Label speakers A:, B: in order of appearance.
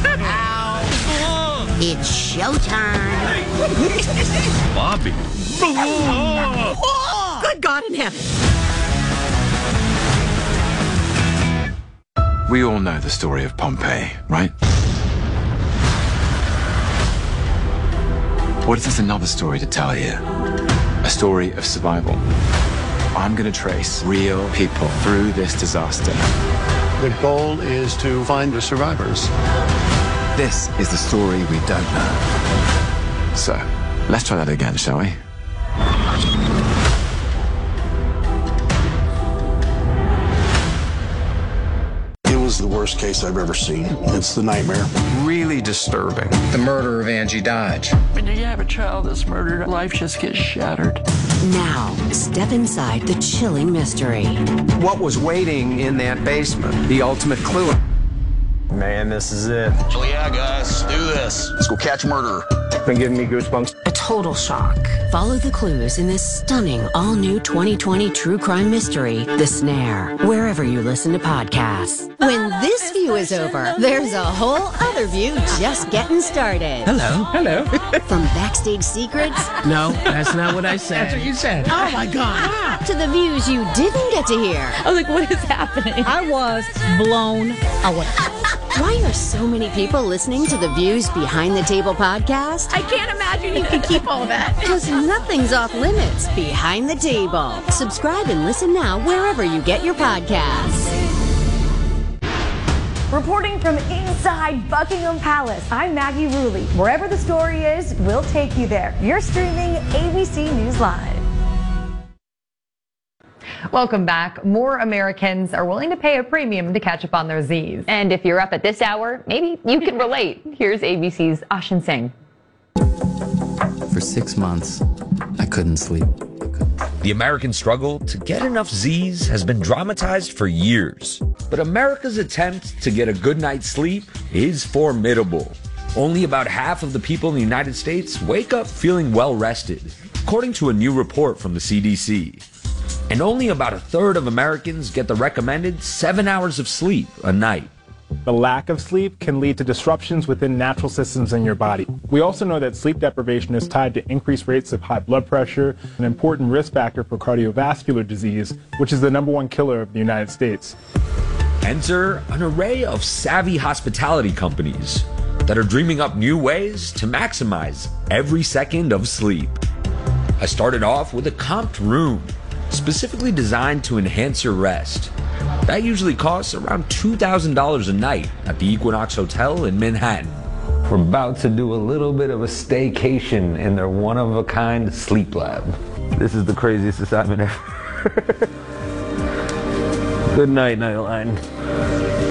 A: It's showtime.
B: Bobby.
C: Good God in heaven.
D: We all know the story of Pompeii, right? What if there's another story to tell here? A story of survival. I'm going to trace real people through this disaster.
E: The goal is to find the survivors.
D: This is the story we don't know. So, let's try that again, shall we?
E: It was the worst case I've ever seen. It's the nightmare.
D: Really disturbing.
F: The murder of Angie Dodge.
G: When you have a child that's murdered, life just gets shattered.
C: Now, step inside the chilling mystery.
F: What was waiting in that basement? The ultimate clue.
H: Man, this is it.
I: Oh yeah, guys, do this. Let's go catch a murderer.
H: Been giving me goosebumps.
C: A total shock. Follow the clues in this stunning all-new 2020 true crime mystery, The Snare, wherever you listen to podcasts. When this view is over, there's a whole other view just getting started.
J: Hello. Hello.
C: From backstage secrets.
J: No, that's not what I said.
K: That's what you said.
J: Oh, my God.
C: To the views you didn't get to hear.
L: I was like, what is happening?
K: I was blown away.
C: Why are so many people listening to the Views Behind the Table podcast?
L: I can't imagine you can keep all that.
C: Because nothing's off limits behind the table. Subscribe and listen now wherever you get your podcasts.
M: Reporting from inside Buckingham Palace, I'm Maggie Rulli. Wherever the story is, we'll take you there. You're streaming ABC News Live.
N: Welcome back. More Americans are willing to pay a premium to catch up on their Z's.
L: And if you're up at this hour, maybe you can relate. Here's ABC's Ashin Singh.
O: For 6 months, I couldn't sleep.
B: The American struggle to get enough Z's has been dramatized for years. But America's attempt to get a good night's sleep is formidable. Only about half of the people in the United States wake up feeling well rested, according to a new report from the CDC. And only about a third of Americans get the recommended 7 hours of sleep a night.
P: The lack of sleep can lead to disruptions within natural systems in your body. We also know that sleep deprivation is tied to increased rates of high blood pressure, an important risk factor for cardiovascular disease, which is the #1 killer of the United States.
B: Enter an array of savvy hospitality companies that are dreaming up new ways to maximize every second of sleep. I started off with a comped room, specifically designed to enhance your rest. That usually costs around $2,000 a night at the Equinox Hotel in Manhattan.
H: We're about to do a little bit of a staycation in their one-of-a-kind sleep lab. This is the craziest assignment ever. Good night, Nightline.